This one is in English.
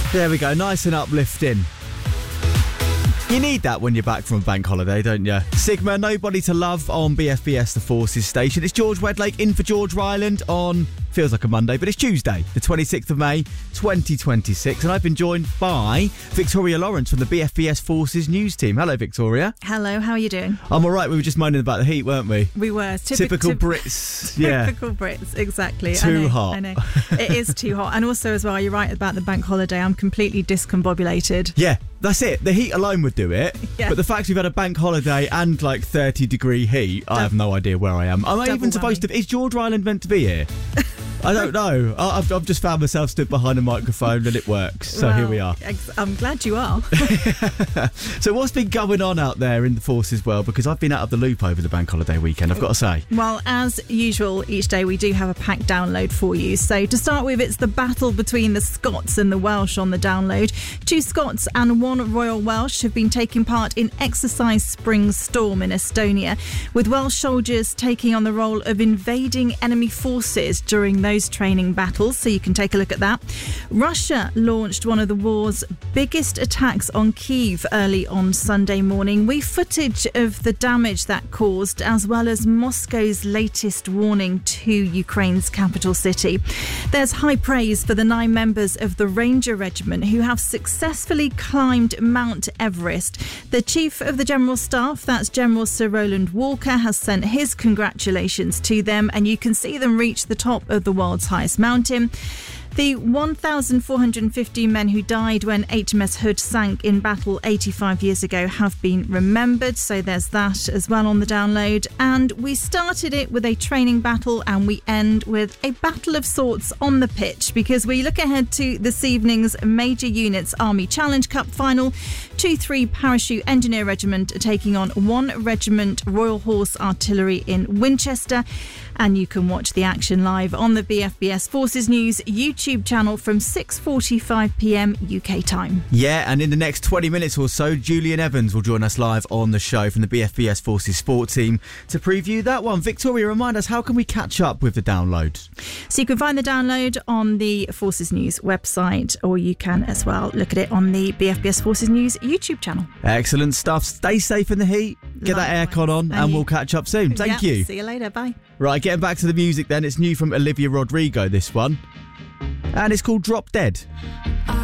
There we go, nice and uplifting. You need that when you're back from a bank holiday, don't you? Sigma, Nobody to Love on BFBS The Forces station. It's George Wedlake in for George Ryland on, feels like a Monday, but it's Tuesday, the 26th of May, 2026. And I've been joined by Victoria Lawrence from the BFBS Forces news team. Hello, Victoria. Hello, how are you doing? I'm all right. We were just moaning about the heat, weren't we? We were. Typical Brits. Yeah. Typical Brits, exactly. Too hot. I know. It is too hot. And also, as well, you're right about the bank holiday. I'm completely discombobulated. Yeah, that's it. The heat alone would do it. Yeah. But the fact we've had a bank holiday and like 30-degree heat, I have no idea where I am. Am I even supposed to... Is George Ryland meant to be here? I don't know. I've just found myself stood behind a microphone and it works. So here we are. I'm glad you are. So what's been going on out there in the Forces world? Because I've been out of the loop over the bank holiday weekend, I've got to say. Well, as usual, each day we do have a packed download for you. So to start with, it's the battle between the Scots and the Welsh on the download. 2 Scots and 1 Royal Welsh have been taking part in Exercise Spring Storm in Estonia, with Welsh soldiers taking on the role of invading enemy forces during those training battles, so you can take a look at that. Russia launched one of the war's biggest attacks on Kyiv early on Sunday morning. We've footage of the damage that caused, as well as Moscow's latest warning to Ukraine's capital city. There's high praise for the 9 members of the Ranger Regiment who have successfully climbed Mount Everest. The Chief of the General Staff, that's General Sir Roland Walker, has sent his congratulations to them, and you can see them reach the top of the world's highest mountain. The 1,450 men who died when HMS Hood sank in battle 85 years ago have been remembered, so there's that as well on the download. And we started it with a training battle and we end with a battle of sorts on the pitch, because we look ahead to this evening's Major Units Army Challenge Cup final. 2-3 Parachute Engineer Regiment are taking on 1 Regiment Royal Horse Artillery in Winchester. And you can watch the action live on the BFBS Forces News YouTube channel from 6:45pm UK time. Yeah, and in the next 20 minutes or so, Julian Evans will join us live on the show from the BFBS Forces Sport team to preview that one. Victoria, remind us, how can we catch up with the download? So you can find the download on the Forces News website, or you can as well look at it on the BFBS Forces News YouTube channel. Excellent stuff. Stay safe in the heat, get that aircon on, and we'll catch up soon. Thank you. See you later. Bye. Right, getting back to the music then. It's new from Olivia Rodrigo, this one. And it's called Drop Dead.